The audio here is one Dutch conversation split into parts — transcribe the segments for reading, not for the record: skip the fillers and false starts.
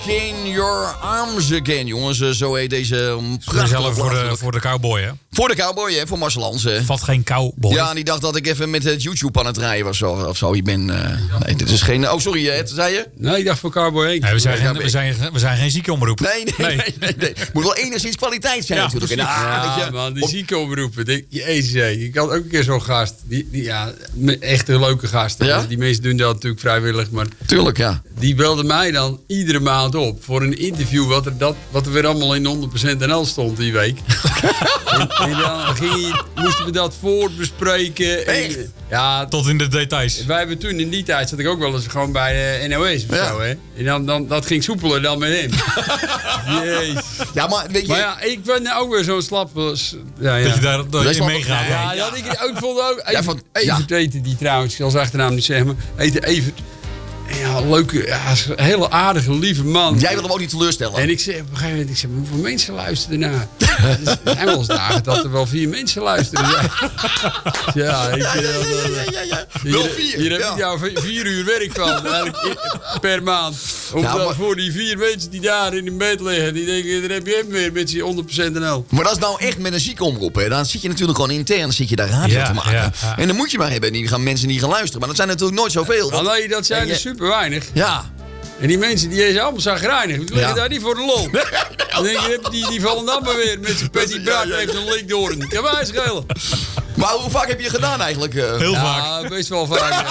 In Your Arms Again, jongens. Zo heet deze prachtige... voor de cowboy, hè? Voor de cowboy, hè? Voor Marcel Hansen. Valt geen cowboy. Ja, die dacht dat ik even met het YouTube aan het rijden was of zo. Ik ben... nee, dit is geen... Oh, sorry, Ed, zei je? Nee, ik dacht voor cowboy 1. Nee, we zijn geen ziekenomroep. Nee. Moet wel enigszins kwaliteit zijn natuurlijk. Man, die ziekenomroepen. Jezus, ik had ook een keer zo'n gast. Echt een leuke gast. Ja? Die mensen doen dat natuurlijk vrijwillig. Maar Tuurlijk, ja. die belde mij dan iedere maand op voor een interview wat er weer allemaal in 100% NL stond die week. en dan moesten we dat voorbespreken. Ja, tot in de details. Wij hebben toen in die tijd zat ik ook wel eens gewoon bij de NOS of zo, hè. En dan dat ging soepeler dan met hem. Jezus. Ja, maar weet je... Maar ja, ik ben ook weer zo'n slap... Dat je daarin meegaat. Ja, ik vond ook... Evert heette die trouwens, ik zal zijn achternaam niet zeggen, maar heette Evert. Ja, leuke, een hele aardige, lieve man. Jij wil hem ook niet teleurstellen. En ik zei op een gegeven moment, hoeveel mensen luisteren naar? Er zijn wel eens dagen dat er wel 4 mensen luisteren. Ja, Wel 4. Hier heb ik jou 4 uur werk van, per maand. Voor die 4 mensen die daar in bed liggen, die denken, daar heb je hem weer met je 100% NL. Maar dat is nou echt met een ziekenomroep, hè. Dan zit je natuurlijk gewoon intern, zit je daar radio te maken. Ja. En dan moet je maar hebben, die gaan mensen die gaan luisteren. Maar dat zijn natuurlijk nooit zoveel. Nee, dat zijn er super weinig. Ja. En die mensen die zijn allemaal zagrijnig. Die liggen daar niet voor de lol. Dan denk je, die vallen dan maar weer met zijn petit brak heeft een likdoorn. Kan mij schelen. Maar hoe vaak heb je gedaan eigenlijk? Heel vaak. Ja, best wel vaak.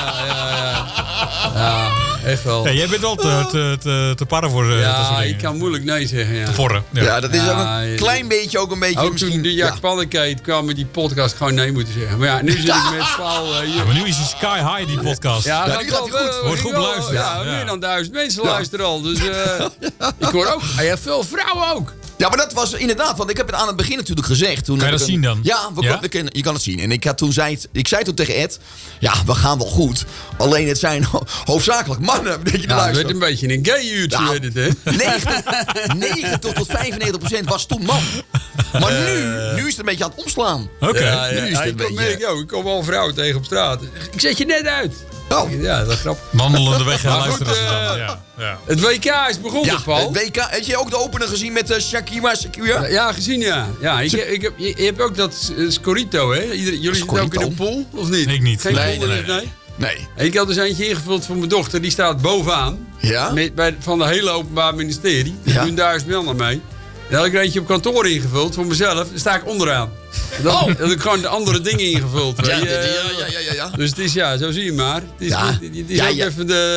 Ja, echt wel. Ja, jij bent wel te parren voor dat soort dingen. Ik kan moeilijk nee zeggen. Ja. Te porren. Ja, dat is ook een klein beetje, ook een beetje ook misschien... toen de Jack Pannenkeet kwam met die podcast gewoon nee moeten zeggen. Maar ja, nu zit ik met Paul... maar nu is hij sky high, die podcast. Ja, die gaat goed. Wordt goed beluisterd. Ja, meer dan 1000 mensen luisteren al. Dus ik hoor ook... Hij heeft veel vrouwen ook. Ja, maar dat was inderdaad, want ik heb het aan het begin natuurlijk gezegd. Toen kan je dat zien dan? Ja, je kan het zien. En ik zei toen tegen Ed, ja, we gaan wel goed. Alleen het zijn hoofdzakelijk mannen. Dat het werd een beetje een gay uurtje, weet het, hè? 9 tot 95% was toen man. Maar nu is het een beetje aan het omslaan. Oké. Nu is het een beetje... Ik kom wel vrouwen tegen op straat. Ik zet je net uit. Oh. Ja, dat is grappig. Wandelende weg en luisteren ze dan. Het WK is begonnen, Paul. Het WK. Heb je ook de opener gezien met Shakira? Ja, gezien, ja. Je hebt ook dat Scorito, hè? Jullie zitten ook in de pool, of niet? Ik niet. Geen Nee. pool, nee. Ik had dus eentje ingevuld voor mijn dochter. Die staat bovenaan. Ja? Van de hele Openbaar Ministerie. Die doen 1000 man naar mee. Dan had ik er eentje op kantoor ingevuld voor mezelf. Dan sta ik onderaan. Dan had ik gewoon de andere dingen ingevuld. Ja. Dus het is, zo zie je maar. Het is ook even de...